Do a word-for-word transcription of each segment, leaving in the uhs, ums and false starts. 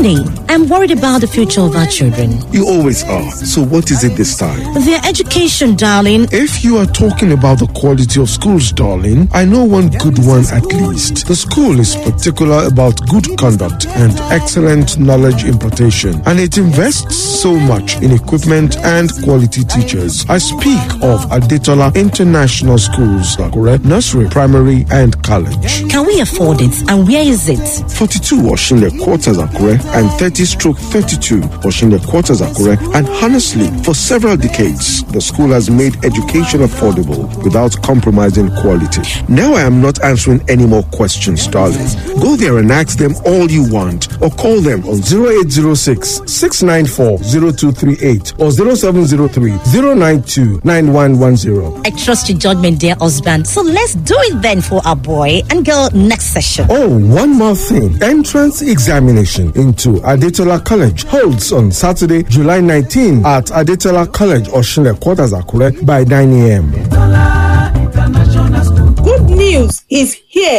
Daddy, I'm worried about the future of our children. You always are. So what is it this time? Their education, darling. If you are talking about the quality of schools, darling, I know one good one at least. The school is particular about good conduct and excellent knowledge impartation, and it invests so much in equipment and quality teachers. I speak of Adetola International Schools, Akure, nursery, primary, and college. Can we afford it, and where is it? forty-two Oshinde Quarters, Akure, and thirty stroke thirty-two Oshinde Quarters, Akure. And honestly, for several decades, the school has made education affordable without compromising quality. Now I am not answering any more questions, darling. Go there and ask them all you want, or call them on zero eight zero six, six nine four, zero two three eight or zero seven zero three, zero nine two, nine one one zero. I trust your judgment, dear husband. So let's do it then for our boy and girl next session. Oh, one more thing. Entrance examination into Adetola College holds on Saturday, July nineteenth at Adetola College, Oshinde Quarters, Akure by nine a.m. Good news is here.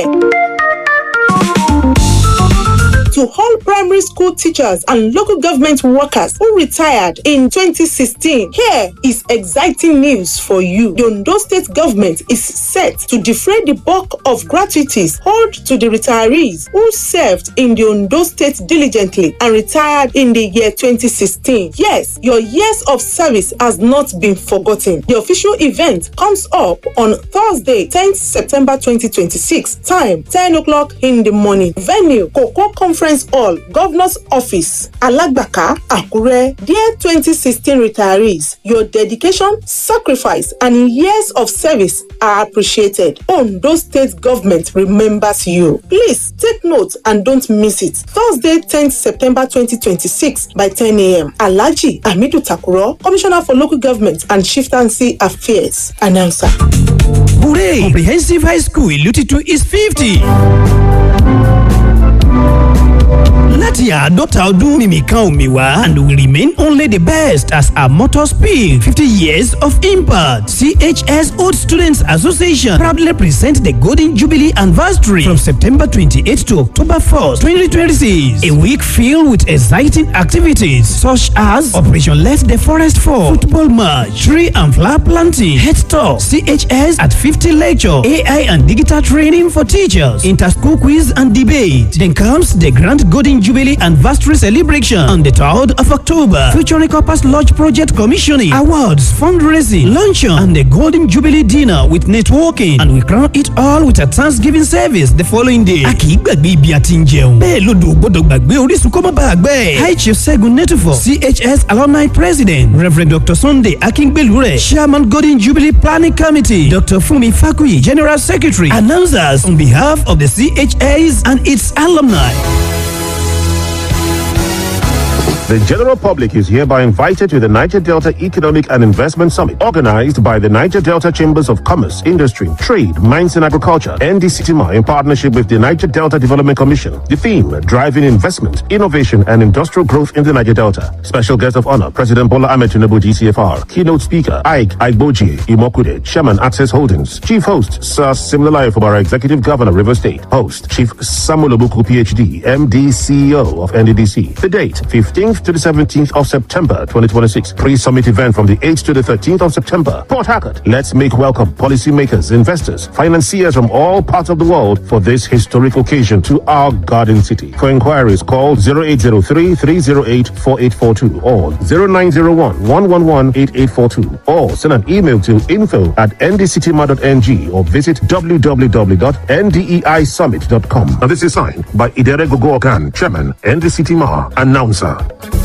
To all primary school teachers and local government workers who retired in twenty sixteen, here is exciting news for you. The Ondo State government is set to defray the bulk of gratuities owed to the retirees who served in the Ondo State diligently and retired in the year twenty sixteen. Yes, your years of service has not been forgotten. The official event comes up on Thursday, tenth September twenty twenty-six. Time, ten o'clock in the morning. Venue, Koko Conference Hall, Governor's Office, Alagbaka, Akure. Dear twenty sixteen retirees, your dedication, sacrifice, and years of service are appreciated. Ondo State government remembers you. Please take note and don't miss it. Thursday, tenth September twenty twenty-six by ten a.m. Alhaji Hamidu Takuro, Commissioner for Local Government and Chieftaincy Affairs. Announcer. Hooray! Comprehensive High School Ìlú Titun is fifty. Láti àádọ́ta ọdún mímì kan omi wá, and we remain only the best as our motto speak. fifty years of impact. C H S Old Students Association proudly present the Golden Jubilee Anniversary from September twenty-eighth to October first, twenty twenty-six. A week filled with exciting activities such as Operation Let the Forest Fall, football match, tree and flower planting, head talk, C H S at fifty lecture, A I and digital training for teachers, inter-school quiz and debate. Then comes the Grand Golden Jubilee Anniversary Celebration on the third of October, featuring Corpus Lodge Project Commissioning, awards, fundraising, luncheon, and the Golden Jubilee Dinner with networking. And we crown it all with a Thanksgiving service the following day. A kì í gbàgbé ibi àti ń jẹun. Bẹ́ẹ̀ lodò gbọ́dọ̀ gbàgbé orísun kó má bàa gbẹ́. High Chief Segun Netufo, C H S Alumni President, Reverend Doctor Sunday Akíngbélúrẹ̀, Chairman Golden Jubilee Planning Committee, Doctor Funmi Fakuyi, General Secretary, announcers on behalf of the C H S and its alumni. The general public is hereby invited to the Niger Delta Economic and Investment Summit, organized by the Niger Delta Chambers of Commerce, Industry, Trade, Mines and Agriculture, N D C T M A, in partnership with the Niger Delta Development Commission. The theme, driving investment, innovation and industrial growth in the Niger Delta. Special guest of honor, President Bola Ahmed Tinubu, G C F R. Keynote speaker, Ike Aigboji Imokude, Chairman, Access Holdings. Chief host, Sir Similalayo Fubara, Executive Governor, River State. Host, Chief Samuel Obuku, P H D, M D, C E O of N D D C. The date, fifteenth to the seventeenth of September twenty twenty-six. Pre-summit event from the eighth to the thirteenth of September. Port Harcourt. Let's make welcome policymakers, investors, financiers from all parts of the world for this historic occasion to our garden city. For inquiries, call zero eight zero three, three zero eight, four eight four two or zero nine zero one, one one one, eight eight four two or send an email to info at n d c t m a dot n g or visit w w w dot n d e i summit dot com. And this is signed by Idere Gogo Okan, Chairman, N D C T M A, Announcer.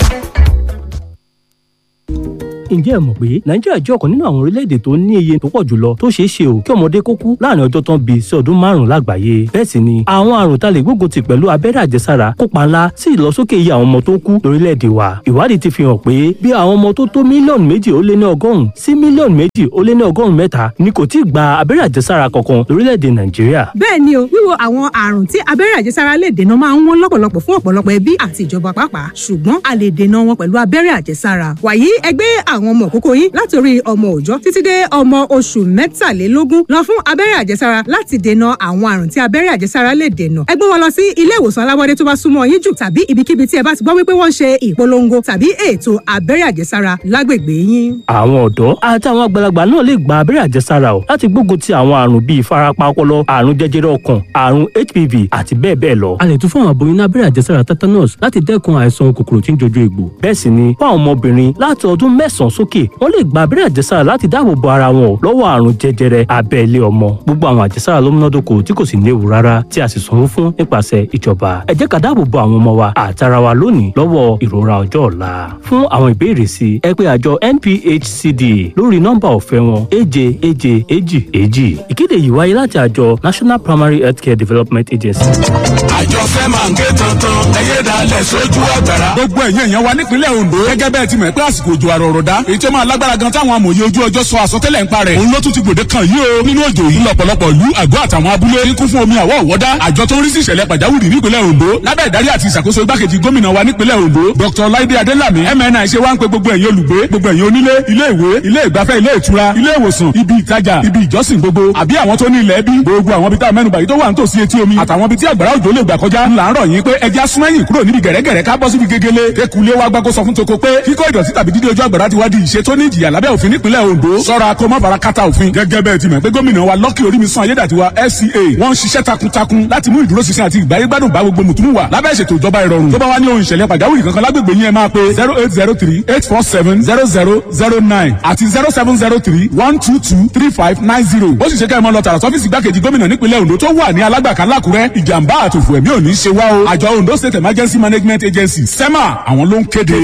ǹjẹ́ ẹ mọ̀ pé nàìjíríà jẹ́ ọ̀kan nínú àwọn orílẹ̀-èdè tó ní iye tó pọ̀ jùlọ tó ṣeé ṣe o kí ọmọdé kó kú láàrin ọjọ́ tán bí sí ọdún márùn-ún lágbàáyé. bẹ́ẹ̀ sì ni àwọn àrùn tá lè gbógun tì pẹ̀lú abẹ́rẹ́ àjẹsára kópa ńlá sí ìlọsókè iye àwọn ọmọ tó ń kú lórílẹ̀-èdè wa. ìwádìí ti fi hàn pé bí àwọn ọmọ tó tó mílíọ̀nù méjì ó lé ní ọgọ́rùn-ún sí mílíọ̀nù méjì ó lé ní ọgọ́rùn-ún mẹ́ta ni kò tíì gba abẹ́rẹ́ àjẹsára kankan lórílẹ̀-èdè nàìjíríà. bẹ́ẹ̀ ni o wíwo àwọn àrùn tí abẹ́rẹ́ àjẹsára lè dènà máa ń wọ́n lọ́pọ̀lọpọ̀ fún ọ̀pọ̀lọpọ̀ ẹbí àti ìjọba pàápàá ṣùgbọ́n a lè dènà wọn pẹ̀lú abẹ́rẹ́ àjẹsára. wàyí ẹgbẹ́ àwọn àwọn ọmọ òkókó yín láti orí ọmọ òòjọ́ títí dé ọmọ oṣù mẹ́tàlélógún lọ fún abẹ́rẹ́ àjẹsára láti dènà àwọn àrùn tí abẹ́rẹ́ àjẹsára lè dènà. ẹ gbé wọn lọ sí ilé ìwòsàn alábọ́dé tó bá súnmọ́ yín jù tàbí ibikíbi tí ẹ bá ti gbọ́ wípé wọ́n ń ṣe ìpolongo tàbí ètò abẹ́rẹ́ àjẹsára lágbègbè yín. àwọn ọ̀dọ́ àti àwọn àgbàlagbà náà lè gba abẹ́rẹ́ àjẹsára o láti gbógun ti àwọn àrùn bíi ìfarapa ọpọlọ, àrùn jẹjẹrẹ ọkàn, àrùn H P V àti bẹ́ẹ̀ bẹ́ẹ̀ lọ. a lè tún fún àwọn aboyún ní abẹ́rẹ́ àjẹsára tetanus láti dẹ́kun àìsàn kòkòrò tí ń jojú egbò. bẹ́ẹ̀ sì ni fún àwọn ọmọbìnrin láti ọdún mẹ́sàn-án sókè wọ́n lè gba abẹ́rẹ́ àjẹsára láti dáàbò bo ara wọn lọ́wọ́ àrùn jẹjẹrẹ abẹ́lé ọmọ. gbogbo àwọn àjẹsára ló múnádóko tí kò sì léwu rárá tí a sì sanwó fún nípasẹ̀ ìjọba. ẹ jẹ́ ká dáàbò bo àwọn ọmọ wa àtara wa lónìí lọ́wọ́ ìrora ọjọ́ ọ̀la. fún àwọn ìbéèrè sí ẹ pè àjọ N P H C D lórí nọ́mbà ọ̀fẹ́ wọn èje èje èjì èjì. ìkéde yìí wáyé láti àjọ National Primary Healthcare Development Agency. àjọ fẹ́ máa ń ké tuntun ẹyẹ dalẹ̀ sójú ọ̀gbẹ̀rà. gbogbo ẹ̀yin èèyàn wa nípínlẹ̀ Ondo gẹ́gẹ́ bẹ́ẹ̀ ti mọ̀ pé àsìkò òjò àrò ọ̀rọ̀dá èyí tó máa lágbára gan táwọn amòye ojú ọjọ́ sọ àsọtẹ́lẹ̀ ń parẹ̀. òun ló tún ti gbòde kan yìí o nínú òjò yìí lọ́pọ̀lọpọ̀ ìlú àgọ́ àtàwọn abúlé kíkún fún omi àwọ̀ ọ̀wọ́dá. àjọ tó ń rí sí ìṣẹ̀lẹ̀ pàjáwìrì nípínlẹ̀ Ondo lábẹ́ ìdarí àti ìṣàkóso igbákejì gómìnà wa nípínlẹ̀ Ondo Dr Láídé Adélàmí M N I ṣe wá ń pe gbogbo ẹ̀yin olùgbé gbogbo ẹ̀yin onílé ilé ìwé ilé ìgbafẹ́ ilé ìtura ilé ìwòsàn ibi ìtajà ibi ìjọsìn gbogbo àbí àwọn tó ní ilẹ̀ ẹbí gbogbo àwọn ibi tá a mẹ́nubà yìí tó wà nítòsí etí omi àtàwọn ibi tí àgbàrá òjò lè gbà kọjá ńlá ń rọ̀ yín pé ẹja súnmẹ́yìn kúrò níbi gẹ̀rẹ́gẹ̀rẹ́ ká bọ́ síbi gegele kékulé wa gbàgbó sọ fún toko pé kíkó ìdọ̀tí tàbí dídí ojú àgbàrá ti wá di ìṣe tó ní ìjìyà lábẹ́ òfin nípínlẹ̀ Ondo sọ́ra kó má fara kátà òfin gẹ́gẹ́ bẹ́ẹ̀ ti mọ̀ pé gómìnà wa Lucky Orímisan Ayédàtiwa F C A wọ́n ń ṣiṣẹ́ takuntakun láti mú ìdúróṣinṣin àti ìgbáyégbádùn bá gbogbo mùtúmù wa lábẹ́ ìṣètò ìjọba ìrọ̀rùn tó bá wá ní ohun ìṣẹ̀lẹ̀ pàjáwìrì kankan lágbègbè yín ẹ máa pe zero eight zero three eight four seven zero zero zero nine àti zero seven zero three one two two three five nine zero ó sì ṣe kẹ́ ẹ mọ́ lọ tààrà sọ́fíìsì igbákejì gómìnà nípínlẹ̀ Ondo tó wà ní alágbàká lákùrẹ́ ìjàmbá àtòfò ẹ̀mí ò ní ṣe wá o àjọ Ondo State Emergency Management Agency SEMA àwọn ló ń kéde.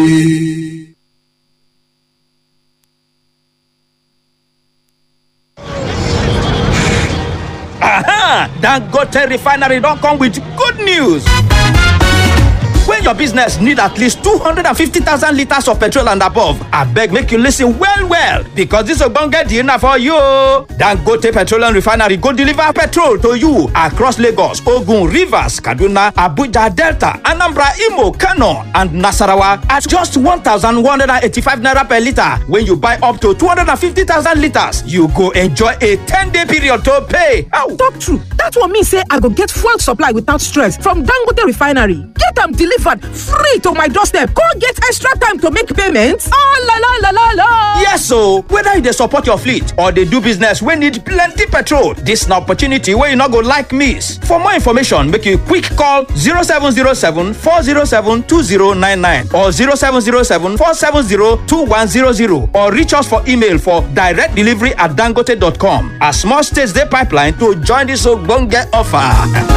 Aha! Dangote Refinery don come with good news. When your business need at least two hundred fifty thousand litres of petrol and above, abeg make you listen well well because this ogbonge deal na for you. Dangote Petroleum Refinery go deliver petrol to you across Lagos, Ogun, Rivers, Kaduna, Abuja, Delta, Anambra, Imo, Kano and Nasarawa at just one thousand one hundred eighty-five naira per litre. When you buy up to two hundred fifty thousand litres, you go enjoy a ten day period to pay. Ow. Talk true. That one mean say I go get fuel supply without stress from Dangote Refinery. Get am delivered free to my doorstep. Go get extra time to make payments. Oh la la la la la. Yes, so whether you dey support your fleet or dey do business wey need plenty petrol, this na opportunity wey you no go like miss. For more information, make you quick call zero seven zero seven four zero seven two zero nine nine or zero seven zero seven four seven zero two one zero zero or reach us for email for direct delivery at dangote dot com. As small states dey pipeline to join this ogbonge offer.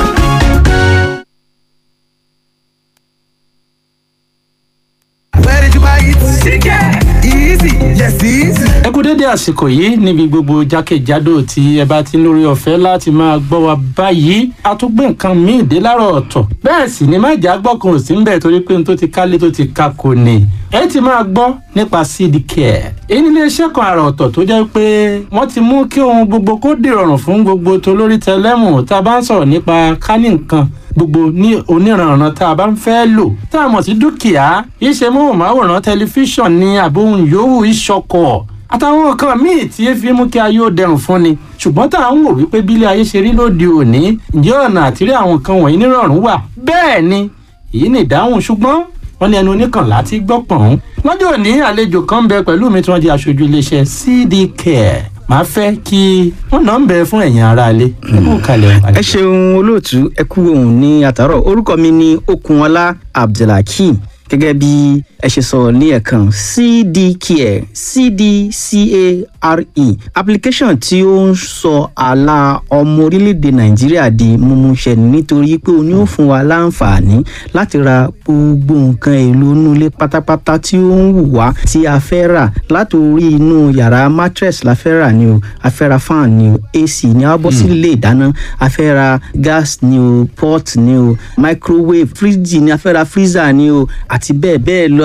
Where did you buy it? Chicken. Easy. Yes, easy. ẹ kú dédé àsìkò yìí níbi gbogbo jákèjádò tí ẹ bá ti lórí ọ̀fẹ́ láti máa gbọ́ wa báyìí a tún gbé nǹkan míì dé láàárọ̀ ọ̀tọ̀ bẹ́ẹ̀ sì ni má jà gbọ́kàn ò sí ń bẹ̀ torí pé n tó ti kálé tó ti ka kò ní ẹ ti máa gbọ́ nípa C D Care èyí ní iléeṣẹ́ kan àrà ọ̀tọ̀ tó jẹ́ pé wọ́n ti mú kí ohun gbogbo kó dìrọ̀rùn fún gbogbo tolórí tẹlẹ́mù tá a bá ń sọ̀rọ̀ nípa kání nǹkan gbogbo ní oníranran tá a bá ń fẹ́ lò tá a mọ̀ sí dúkìá iṣẹ́ móhùnmáwòrán tẹlifíṣàn ní àbóhùn yòówù ìṣọkọ̀ àtàwọn nǹkan míì tí ẹ fi mú kí ayé ó dẹrùn fún ni ṣùgbọ́n tá à ń wò wípé bílẹ̀ ayé ṣe rí lóde òní ǹjẹ́ ọ̀nà àtìrí àwọn nǹkan wọ̀nyí nírọ̀rùn wà bẹ́ẹ̀ ni èyí ni ìdáhùn ṣùgbọ́n wọ́n ní ẹnu oníkànlá tí gbọ́ pọ̀n. lọ́jọ́ òní àlejò kan bẹ pẹ̀lú mi tí wọ́n di aṣojú iléeṣẹ́ C D Care màá fẹ́ kí wọ́n náà ń bẹ fún ẹ̀yin aráalé. ẹ ṣeun olóòtú ẹ kú ohùn ní àtàrọ̀ orúkọ mi ni Okunọlá Abdulhakeem gẹ́gẹ́ bí ẹ ṣe sọ ní ẹ̀kan C D Care C D C A R E application tí ó ń sọ àlà ọmọ orílẹ̀-èdè Nàìjíríà di mímúṣẹ nítorí pé ó ní ó fún wa láǹfààní láti ra gbogbo nǹkan èlò inú ilé pátápátá tí ó ń wù wá tí a fẹ́ rà látòrí inú yàrá mattress la fẹ́ rà ni o a fẹ́ ra fan ni o A C ni a bọ́ sí ilé ìdáná a fẹ́ ra gas ni o pot ni o microwave fridge ni a fẹ́ ra freezer ni o àti bẹ́ẹ̀ bẹ́ẹ̀ lọ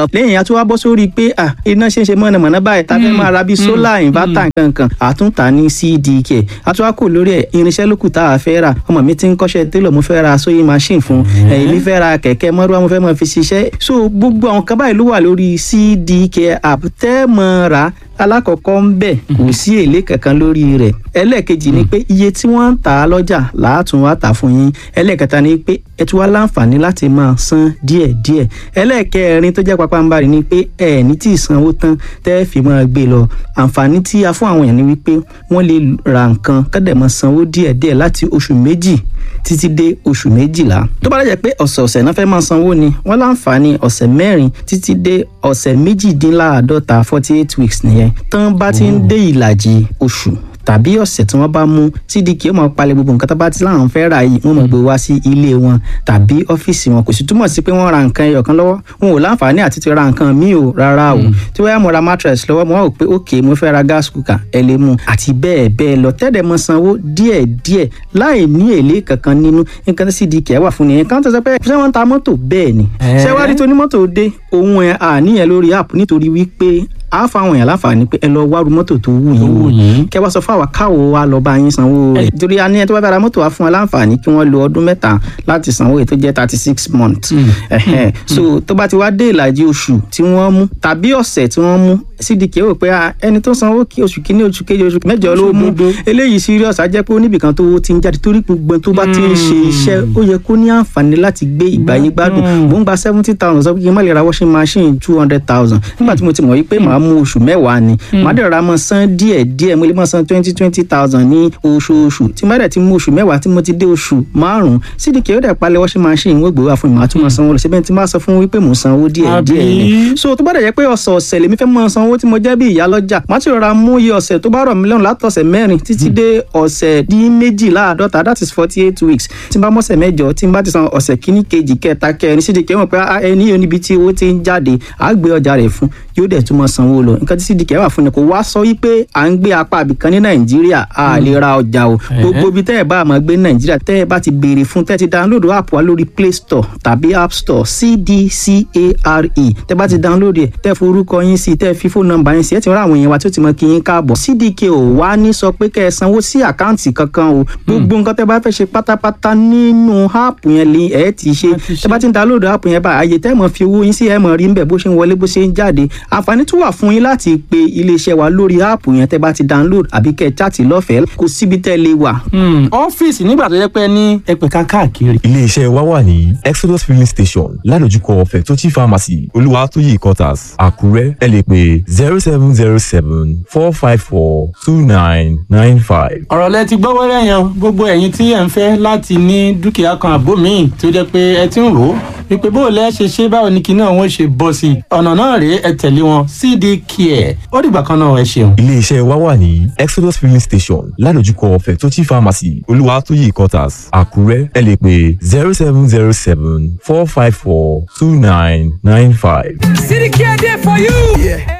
lọ lẹ́yìn a tún wá bọ́ sórí pé à iná ṣe ń ṣe mọ̀nàmọ́ná báyìí tá a fẹ́ máa ra bíi solar inverter kankan àtúntà ní cdk a tún wá kò lórí ẹ̀ irinṣẹ́ lókù tá a fẹ́ rà ọmọ mi ti ń kọ́ṣẹ́ télọ̀ mo fẹ́ ra sewing machine fún èmi fẹ́ ra kẹ̀kẹ́ mọ́rúwá mo fẹ́ máa fi ṣiṣẹ́ so gbogbo àwọn kan báyìí ló wà lórí cdk app tẹ́ mọ́ ra alákọ̀ọ́kọ́ ń bẹ̀ kò sí èlé kankan lórí rẹ̀ ẹlẹ́ẹ̀kejì ni pé iye tí wọ́n ń tà á lọ́jà làátún wá tà fún yín ẹlẹ́ẹ̀kẹta ni pé ẹ tún wá láǹfààní láti máa san díẹ̀díẹ̀ ẹlẹ́ẹ̀kẹrin tó jẹ́ pápánbarì ni pé ẹ ní tí ì sanwó tán tẹ́ fi máa gbé lọ àǹfààní tí a fún àwọn èèyàn ni wípé wọ́n lè ra nǹkan kọ́dẹ̀ máa sanwó díẹ̀díẹ̀ láti oṣù méjì títí dé oṣù méjìlá tó bá dẹ̀ pé ọ̀sẹ̀ọ̀sẹ̀ náà fẹ́ máa sanwó ni wọ́n láǹfààní ọ̀sẹ̀ mẹ́rin títí dé ọ̀sẹ̀ méjìdínláàádọ́ta forty eight weeks nìyẹn tán bá ti ń dé ìlàjì oṣù tàbí ọ̀sẹ̀ tí wọ́n bá mú cdk ó máa palẹ̀ gbogbo nǹkan tó bá ti láwọn fẹ́ rà yìí wọ́n máa gbé wá sí ilé wọn tàbí ọ́fíìsì wọn kò sì túmọ̀ sí pé wọ́n ra nǹkan ẹyọ kan lọ́wọ́ wọn ò láǹfààní àti ti ra nǹkan míì o rárá o tí wọ́n yá mo ra mattress lọ́wọ́ mo wá wò pé ok mo fẹ́ ra gas cooker ẹ lè mú àti bẹ́ẹ̀ bẹ́ẹ̀ lọ tẹ́lẹ̀ mọ sanwó díẹ̀ díẹ̀ láì ní èlé kankan nínú nǹkan tí cdk wà fún nìyẹn kan tó sọ pé ṣé wọ́n ń ta mọ́tò bẹ́ẹ̀ ni ṣé wá rí tonímọ́tò dé òun ẹ̀ àníyàn lórí app nítorí wípé a fa àwọn èèyàn láǹfààní pé ẹ lọ wá ru mọ́tò tó wù yín wò kẹ wá sọ fún àwa káwo wa lọ bá yín sanwó rẹ̀ torí a ní ẹni tó bá bá ra mọ́tò wa fún wa láǹfààní kí wọ́n lo ọdún mẹ́ta láti sanwó èyí tó jẹ́ thirty six months so tó bá ti wá dé ìlàjì oṣù tí wọ́n mú tàbí ọ̀sẹ̀ tí wọ́n mú cdk rò pé ẹni tó sanwó kí oṣù kínní oṣù kejì oṣù mẹ́jọ ló mú eléyìí serious á jẹ́ pé oníbìkan tó ti ń jáde torí gbogbo tó bá ti ń ṣe iṣẹ́ ó yẹ kó ní àǹfààní láti gbé ìgbàyé gbádùn mò ń gba seventy thousand sọ pé kí n má lè ra washing machine two hundred thousand nígbà tí mo ti mọ̀ wípé màá mú oṣù mẹ́wàá ni màá dẹ̀ ra mọ́ san díẹ̀ díẹ̀ mo lè mọ́ san twenty twenty thousand ní oṣooṣù tí màá dẹ̀ ti mú oṣù mẹ́wàá tí mo ti dé oṣù márùn-ún cdk ó dẹ̀ palẹ̀ washing machine wọ́n gbé wá fún mi màá tún mọ́ sanwó lọ síbẹ̀ tí màá sọ fún wípé mò ń sanwó díẹ̀ díẹ̀ ni so tó bá dẹ̀ jẹ́ pé ọ̀sọ̀ọ̀sẹ̀ lèmi fẹ́ mọ́ sanwó tí mo jẹ́ bí ìyá lọ́jà màá ti rọra mú iye ọ̀sẹ̀ tó bá rọ̀ mí lọ́rùn látọ̀sẹ̀ mẹ́rin títí dé ọ̀sẹ̀ dín méjìláàádọ́ta that is forty eight weeks tí n bá mọ́sẹ̀ mẹ́jọ tí n bá ti san ọ̀sẹ̀ kíní kejì kẹta kẹrin cdk mọ̀ pé ẹni yóò níbi tí owó ti ń jáde àá gbé ọjà rẹ̀ fún yóò dẹ̀ tún mọ́ sanwó lọ nǹkan tí cdk wà fún ni kò wá sọ wípé à ń gbé apá àbìkan ní nàìjíríà a lè ra ọjà o gbogbo ibi tẹ́ ẹ̀ bá máa gbé ní nàìjíríà tẹ́ ẹ̀ bá ti béèrè fún tẹ́ ẹ ti download app wa lórí play store tàbí app store cdcare tẹ́ bá ti download ẹ̀ tẹ́ forúkọ yín sí tẹ́ fi fóònù nọ́mbà yín sí ẹ̀ ti rán àwọn èèyàn wa tó ti mọ kí yín káàbọ̀ cdk ò wá ní sọ pé kẹ́ ẹ sanwó sí àkáǹtì kankan o gbogbo nǹkan tẹ́ bá fẹ́ ṣe pátápátá nínú app yẹn lè ẹ̀ ti ṣe tẹ́ bá ti download app yẹn bá àyè tẹ́ mọ̀ fi owó yín sí ẹ̀ mọ̀ rí ń bẹ̀ bó ṣe ń wọlé bó ṣe ń jáde àǹfààní tún wà fún yín láti pe iléeṣẹ́ wa lórí áàpù yẹn tẹ́ bá ti download àbí kẹ́ ẹ chaàtì lọ́fẹ̀ẹ́ kò síbi tẹ́ lè wà. ọ́fíìsì nígbà tó yẹ pé ní ẹ̀pẹ̀ kan káàkiri. iléeṣẹ́ wa wà ní exodus filling station ládojúkọ fẹ̀tọ́jì pharmacy olúwatóyè quarters àkúrẹ́ ẹ lè pè zero seven zero seven four five four two nine nine five. ọ̀rọ̀ lẹ ti gbọ́ wẹ́rẹ́ yẹn gbogbo ẹ̀yin tí ẹ̀ ń fẹ́ láti ní dúkìá kan àbó míì tó jẹ́ pé ẹ ti ń rò ó wípé bó lẹ́ ṣe ṣe báwo ni kinní àwọn ṣe bọ́ sí i ọ̀nà náà rèé ẹ tẹ̀lé wọn cd care ó dìgbà kan náà ẹ ṣeun. iléeṣẹ́ wa wà ní exodus filling station ládojúkọ fẹ̀tọ́jì pharmacy olúwatóyè quarters àkúrẹ́ ẹ lè pè zero seven zero seven four five four two nine nine five. cd care dey for you. Yeah.